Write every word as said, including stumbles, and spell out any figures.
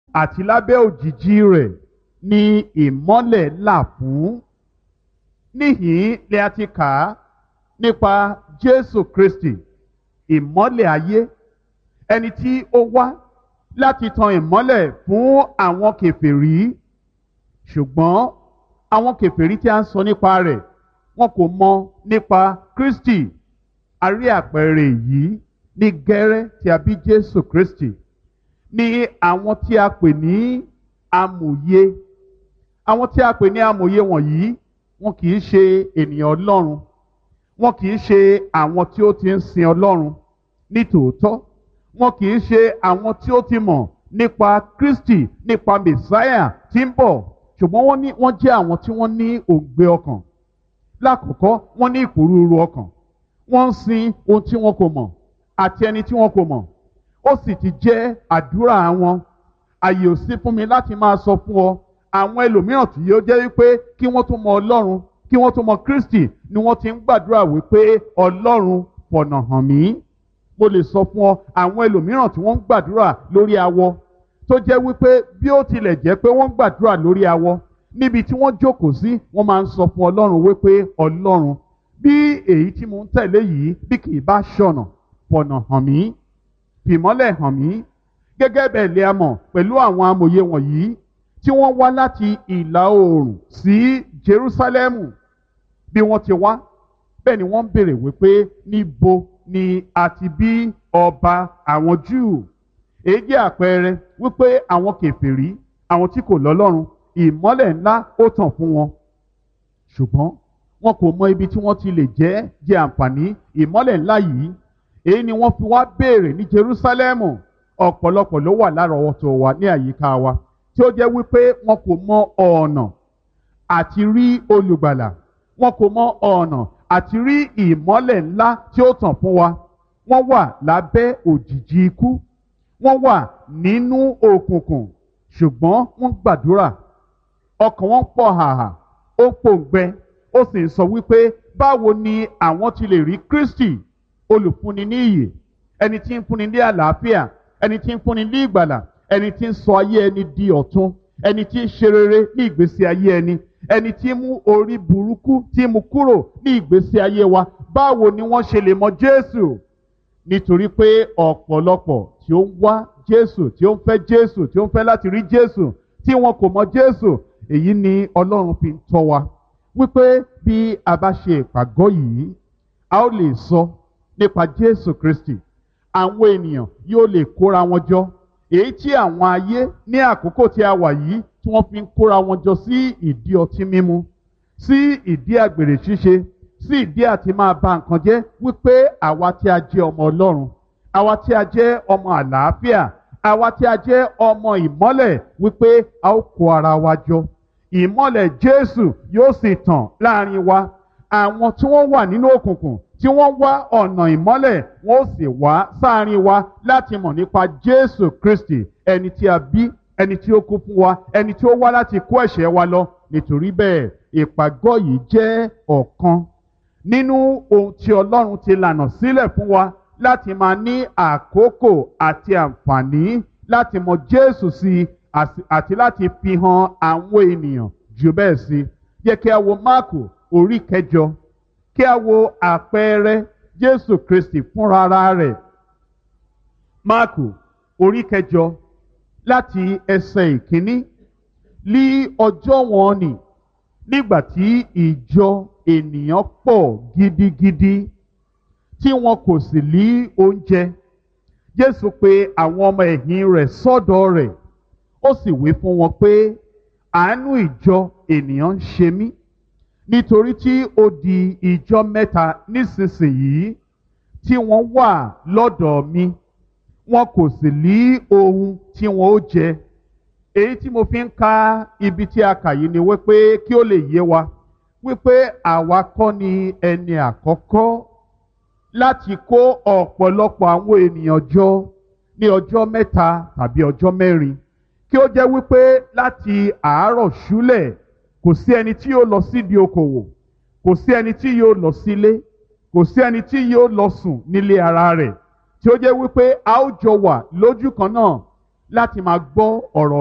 àti lábẹ́ òjìji rẹ̀ ni ìmọ́lẹ̀ là fún. Níhìn-ín ni a ti kà á nípa Jésù Kristi, ìmọ́lẹ̀ ayé, ẹni tí ó wá láti tan ìmọ́lẹ̀ fún àwọn kèfèrí. Ṣùgbọ́n àwọn kèfèrí tí a ń sọ nípa rẹ̀, wọn kò mọ̀ nípa Kristi. A rí àpẹẹrẹ yìí ní gẹ́rẹ́ tí a bí Jésù Kristi, ní àwọn tí a pè ní amòye. Àwọn tí a pè ní amòye wọ̀nyí, wọn kì í ṣe ènìyàn Ọlọ́run, wọn kì í ṣe àwọn tí ó ti ń sin Ọlọ́run ní tòótọ́, wọn kì í ṣe àwọn tí ó ti mọ̀ nípa Kristi, nípa Mèsáyà tí ń bọ̀. Ṣùgbọ́n wọ́n ní wọ́n jẹ́ àwọn tí wọ́n ní òǹgbẹ ọkàn. Lákọ̀ọ́kọ́, wọ́n ní ìpòrúurú ọkàn. Wọ́n ń sin ohun tí wọn kò mọ̀ àti ẹni tí wọn kò mọ̀. Ó sì ti jẹ́ àdúrà wọn. Àyè ò sí fún mi láti máa sọ fún ọ àwọn ẹlòmíràn tí yóò jẹ́ wípé kí wọ́n tó mọ Ọlọ́run, kí wọ́n tó mọ Kristi ni wọ́n ti ń gbàdúrà wípé Ọlọ́run fọ̀nà hàn mí. Mo lè sọ fún ọ àwọn ẹlòmíràn tí wọ́n ń gbàdúrà lórí awọ, tó jẹ́ wípé bí ó tilẹ̀ jẹ́ pé wọ́n ń gbàdúrà lórí awọ, níbi tí wọ́n jókòó sí wọ́n máa ń sọ fún Ọlọ́run wípé Ọlọ́run, bí èyí tí mo ń tẹ̀lé yìí bí kì í bá ṣọ̀nà, fọ̀nà hàn mí, fìmọ́lẹ̀ hàn mí. Gẹ́gẹ́ bẹ́ẹ̀ lè a mọ̀ pẹ̀lú àwọn amòye wọ̀nyí tí wọ́n wá láti ìlà oòrùn sí Jerúsálẹ́mù. Bí wọ́n ti wá, bẹ́ẹ̀ ni wọ́n ń béèrè wípé níbo ni a ti bí ọba àwọn Júù. Èyí jẹ́ àpẹẹrẹ wípé àwọn kèfèrí, àwọn tí kò lọ́lọ́run, ìmọ́lẹ̀ ńlá ó tàn fún wọn. Ṣùgbọ́n wọn kò mọ ibi tí wọ́n ti lè jẹ́ jẹ àǹfààní ìmọ́lẹ̀ ńlá yìí. Èyí ni wọ́n fi wá béèrè ní Jerúsálẹ́mù. Ọ̀pọ̀lọpọ̀ ló wà lárọ̀ọ́wọ́tó wa ní àyíká wa tí ó jẹ́ wípé wọn kò mọ ọ̀nà àti rí olùgbàlà. Wọn kò mọ ọ̀nà àti rí ìmọ́lẹ̀ ńlá tí ó tàn fún wa. Wọ́n wà lábẹ́ òjìji ikú. Wọ́n wà nínú òkùnkùn. Ṣùgbọ́n wọ́n gbàdúrà. Ọkàn wọn pọ̀ hàhà, ó pòǹgbẹ, ó sì ń sọ wípé báwo ni àwọn ti lè rí Kristi, olùfúnni ní ìyè, ẹni tí ń fúnni ní àlàáfíà, ẹni tí ń fúnni ní ìgbàlà, ẹni tí ń sọ ayé ẹni di ọ̀tun, ẹni tí ń ṣe rere ní ìgbésí ayé ẹni, ẹni tí ń mú orí burúkú tí mú kúrò ní ìgbésí ayé wa. Báwo ni wọ́n ṣe lè mọ Jésù? Nítorí pé ọ̀pọ̀lọpọ̀ tí ó ń wá Jésù, tí ó ń fẹ́ Jésù, tí ó ń fẹ́ láti rí Jésù, tí wọn kò mọ Jésù. Èyí ni Ọlọ́run fi ń tọ́ wa wípé bí a bá ṣe ìpàgọ́ yìí, a ó lè sọ nípa Jésù Kristi. Àwọn ènìyàn yóò lè kóra wọn jọ. Èyí tí àwọn ayé ní àkókò tí a wà yìí tí wọ́n fi ń kóra wọn jọ sí ìdí ọtí mímu, sí ìdí àgbèrè ṣíṣe, sí ìdí àti máa ba nǹkan jẹ́, wípé àwa tí a jẹ́ ọmọ Ọlọ́run, àwa tí a jẹ́ ọmọ àlàáfíà, àwa tí a jẹ́ ọmọ ìmọ́lẹ̀, wípé a ó kó ara wa jọ. Ìmọ́lẹ̀ Jésù yóò sì tàn láàrin wa. Àwọn tí wọ́n wà nínú òkùnkùn tí wọ́n wá ọ̀nà ìmọ́lẹ̀, wọ́n ó sì wá sáàrin wa láti mọ̀ nípa Jésù Kristi, ẹni tí a bí, ẹni tí ó kú fún wa, ẹni tí ó wá láti kó ẹ̀ṣẹ̀ wa lọ. Nítorí bẹ́ẹ̀, ìpàgọ́ yìí jẹ́ ọ̀kan nínú ohun tí Ọlọ́run ti lànà sílẹ̀ fún wa láti máa ní àkókò àti àǹfààní láti mọ Jésù sí àti láti fi hàn àwọn ènìyàn jù bẹ́ẹ̀ sí. Jẹ́ kí a wo Máàkù orí kẹjọ, kí a wo àpẹẹrẹ Jésù Kristi fúnra ara rẹ̀. Máàkù orí kẹjọ láti ẹsẹ̀ ìkíní. Ní ọjọ́ wọn nì, nígbà tí ìjọ ènìyàn pọ̀ gidigidi tí wọn kò sì ní oúnjẹ, Jésù pe àwọn ọmọ ẹ̀yìn rẹ̀ sọ́dọ̀ rẹ̀. Ó sì wí fún wọn pé àánú ìjọ ènìyàn ń ṣe mí, nítorí tí ó di ìjọ mẹ́ta nísinsìnyí tí wọ́n wà lọ́dọ̀ mi, wọn kò sì ní ohun tí wọn ó jẹ. Èyí tí mo fi ń ka ibi tí a kà yìí ni wípé kí ó lè yé wa wípé àwa kọ́ ni ẹni àkọ́kọ́ láti kó ọ̀pọ̀lọpọ̀ àwọn ènìyàn jọ ní ọjọ́ mẹ́ta tàbí ọjọ́ mẹ́rin. Kí ó jẹ́ wípé láti àárọ̀ ṣúlẹ̀ kò sí ẹni tí yóò lọ sídìí okòwò, kò sí ẹni tí yóò lọ sílé, kò sí ẹni tí yóò lọ sùn nílé ara rẹ̀, tí ó jẹ́ wípé a ó jọ wà lójú kan náà láti máa gbọ́ ọ̀rọ̀